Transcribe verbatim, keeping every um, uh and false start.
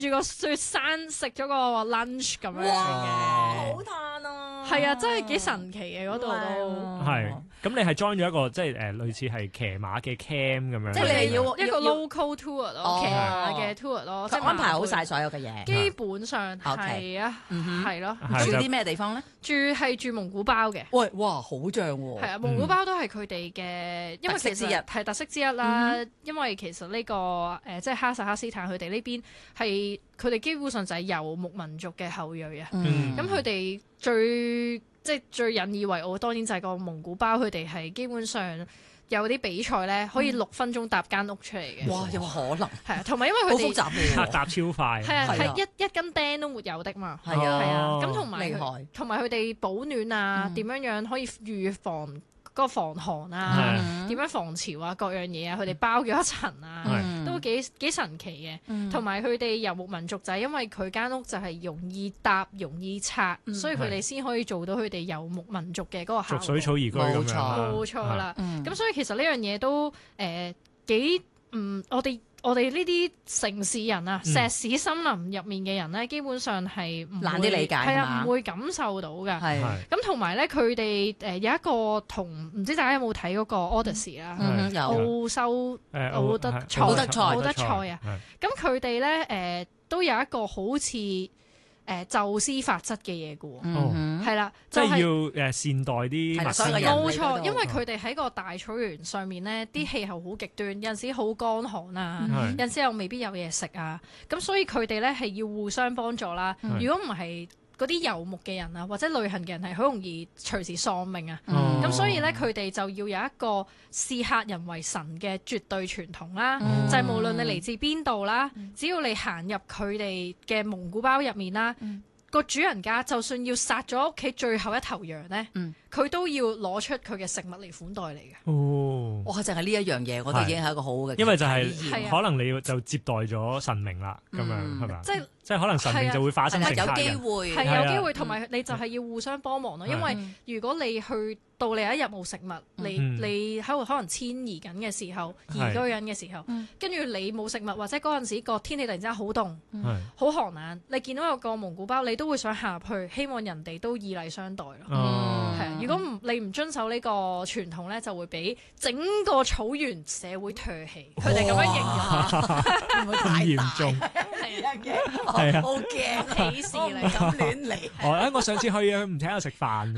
住個雪山食咗個 lunch 咁樣嘅， 好嘆啊！ 係啊，真係幾神奇嘅嗰度都。 係，咁你係 join 咗一個即係誒類似係騎馬嘅 camp 咁樣， 即係你係要一個 local tour 咯，騎馬嘅 tour 咯，即係安排好晒所有嘅嘢。 基本上係啊，係咯。 住啲咩地方咧？ 住係住蒙古包嘅。 喂，哇，好正喎！ 係啊，蒙古包都係佢哋嘅，因為其實係特色之一啦。因為其實呢個誒即係哈薩克斯坦佢哋呢邊係佢哋基本上就係游牧民族嘅後裔啊。咁佢哋最即係最引以為傲，當然就係個蒙古包，佢哋係基本上有啲比賽咧，可以六分鐘搭間屋出嚟嘅。 哇！有可能係啊，同埋因為佢哋好複雜嘅， 搭超快。 係啊，係一一根釘都沒有的嘛。 係啊， 係啊。咁同埋厲害，同埋佢哋保暖啊，點樣樣可以預防嗰個防寒啊，點樣防潮啊，各樣嘢啊，佢哋包咗一層啊，都幾幾神奇嘅。同埋佢哋遊牧民族就係因為佢間屋就係容易搭、容易拆，所以佢哋先可以做到佢哋遊牧民族嘅嗰個效果。 逐水草而居咁樣。 冇錯啦。咁所以其實呢樣嘢都誒幾嗯，我哋。我哋呢啲城市人啊，石屎森林入面嘅人咧，基本上係難啲理解， 係啊，唔會感受到㗎。係咁同埋咧，佢哋誒有一個同唔知大家有冇睇嗰個 Odyssey 啦，奧修奧德賽奧德賽奧德賽啊。咁佢哋咧誒都有一個好似誒宙斯法則嘅嘢嘅喎，係啦， 即係要誒善待啲陌生人。 冇錯，因為佢哋喺個大草原上面咧，啲氣候好極端，有陣時好乾旱啊，有陣時又未必有嘢食啊，咁所以佢哋咧係要互相幫助啦。如果唔係嗰啲遊牧嘅人啊，或者旅行嘅人係好容易隨時喪命啊。咁、嗯、所以咧，佢哋就要有一個視客人為神嘅絕對傳統啦。嗯、就係無論你嚟自邊度啦，嗯、只要你行入佢哋嘅蒙古包入面啦，嗯、個主人家就算要殺咗屋企最後一頭羊咧，佢、嗯、都要攞出佢嘅食物嚟款待你嘅。 哦， 哇！淨係呢一樣嘢，我覺得已經係一個好嘅， 因為就係可能你就接待咗神明啦，咁樣係咪？即係。即係可能神明就會化身成客人， 有機會係有機會，同埋你就係要互相幫忙咯。因為如果你去到你一日冇食物，你你喺度可能遷移緊嘅時候，移居緊嘅時候，跟住你冇食物，或者嗰陣時個天氣突然之間好凍，好寒冷，你見到有個蒙古包，你都會想行入去，希望人哋都以禮相待咯。係啊，如果唔你唔遵守呢個傳統咧，就會俾整個草原社會唾棄。佢哋咁樣形容， 會唔會太嚴重？ 係啊， 係啊， 好驚， 鄙視你咁亂嚟。 哦，我上次去啊，佢唔請我食飯。